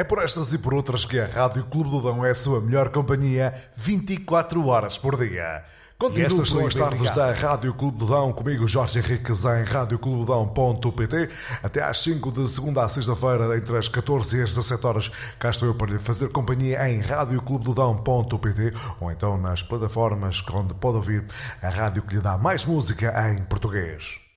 É por estas e por outras que a Rádio Clube do Dão é a sua melhor companhia 24 horas por dia. E estas são as tardes da Rádio Clube do Dão, comigo Jorge Henriques em radioclubedão.pt, até às 5 de segunda a sexta-feira, entre as 14 e as 17 horas, cá estou eu para lhe fazer companhia em radioclubedão.pt ou então nas plataformas onde pode ouvir a rádio que lhe dá mais música em português.